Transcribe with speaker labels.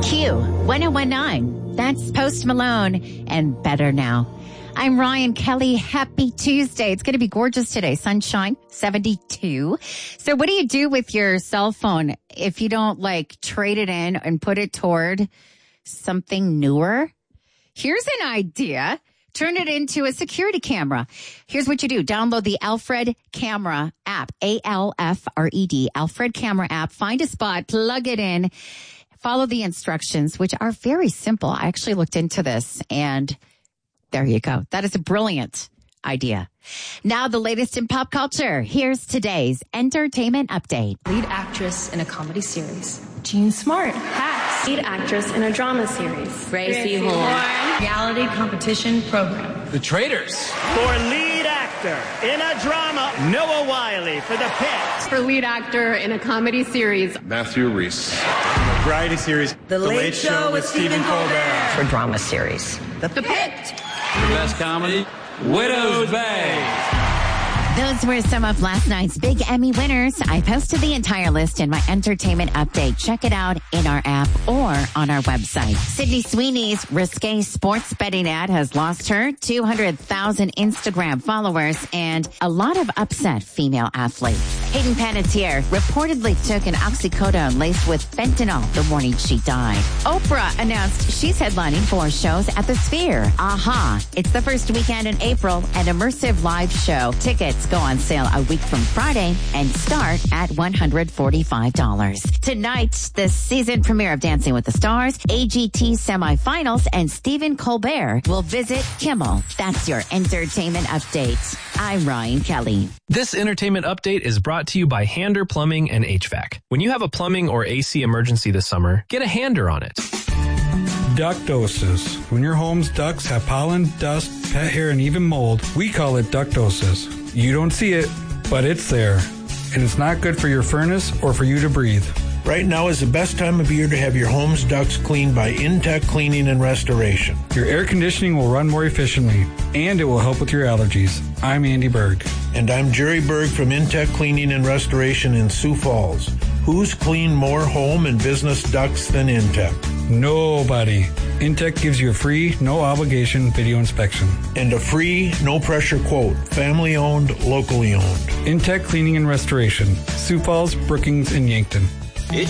Speaker 1: Q1019. That's Post Malone and Better Now. I'm Ryan Kelly. Happy Tuesday. It's going to be gorgeous today. Sunshine, 72. So what do you do with your cell phone if you don't trade it in and put it toward something newer? Here's an idea. Turn it into a security camera. Here's what you do. Download the Alfred Camera app, ALFRED, Alfred Camera app. Find a spot, plug it in, follow the instructions, which are very simple. I actually looked into this, and there you go. That is a brilliant idea. Now, the latest in pop culture. Here's today's entertainment update.
Speaker 2: Lead actress in a comedy series. Jean Smart. Hacks. Lead actress in a drama series. Gracie Horn. Reality competition program.
Speaker 3: The Traitors.
Speaker 4: For lead actor in a drama, Noah Wiley for The Pit.
Speaker 5: For lead actor in a comedy series,
Speaker 6: Matthew Rhys.
Speaker 7: Variety series,
Speaker 8: The Late Show with Stephen Colbert.
Speaker 2: For drama series, The Pit.
Speaker 3: The best comedy, Widow's Bay.
Speaker 1: Those were some of last night's big Emmy winners. I posted the entire list in my entertainment update. Check it out in our app or on our website. Sydney Sweeney's risque sports betting ad has lost her 200,000 Instagram followers and a lot of upset female athletes. Hayden Panettiere reportedly took an oxycodone laced with fentanyl the morning she died. Oprah announced she's headlining 4 shows at the Sphere. Aha! It's the first weekend in April, an immersive live show. Tickets go on sale a week from Friday and start at $145. Tonight, the season premiere of Dancing with the Stars, AGT semifinals, and Stephen Colbert will visit Kimmel. That's your entertainment update. I'm Ryan Kelly.
Speaker 9: This entertainment update is brought to you by Hander Plumbing and HVAC. When you have a plumbing or AC emergency this summer, get a Hander on it.
Speaker 10: Ductosis. When your home's ducts have pollen, dust, pet hair, and even mold, we call it ductosis. You don't see it, but it's there. And it's not good for your furnace or for you to breathe.
Speaker 11: Right now is the best time of year to have your home's ducts cleaned by Intech Cleaning and Restoration.
Speaker 10: Your air conditioning will run more efficiently, and it will help with your allergies. I'm Andy Berg.
Speaker 11: And I'm Jerry Berg from Intech Cleaning and Restoration in Sioux Falls. Who's cleaned more home and business ducts than Intech?
Speaker 10: Nobody. Intech gives you a free, no-obligation video inspection.
Speaker 11: And a free, no-pressure quote. Family-owned, locally owned.
Speaker 10: Intech Cleaning and Restoration. Sioux Falls, Brookings, and Yankton.